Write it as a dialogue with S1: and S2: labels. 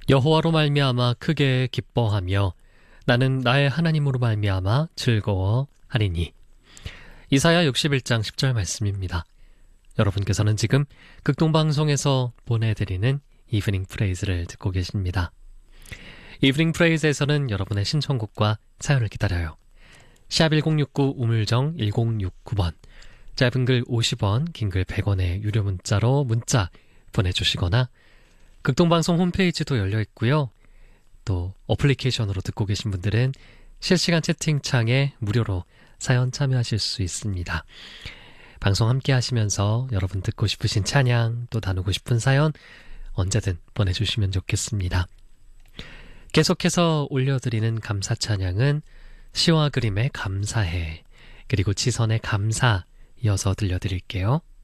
S1: 여호와로 말미암아 크게 기뻐하며 나는 나의 하나님으로 말미암아 즐거워하리니. 이사야 61장 10절 말씀입니다. 여러분께서는 지금 극동방송에서 보내드리는 이브닝 프레이즈를 듣고 계십니다. 이브닝 프레이즈에서는 여러분의 신청곡과 사연을 기다려요. 샵 1069 우물정 1069번, 짧은 글 50원, 긴 글 100원의 유료 문자로 문자 보내주시거나 극동방송 홈페이지도 열려있고요. 또 어플리케이션으로 듣고 계신 분들은 실시간 채팅창에 무료로 사연 참여하실 수 있습니다. 방송 함께 하시면서 여러분 듣고 싶으신 찬양, 또 나누고 싶은 사연 언제든 보내주시면 좋겠습니다. 계속해서 올려드리는 감사 찬양은 시와 그림의 감사해, 그리고 지선의 감사 이어서 들려드릴게요.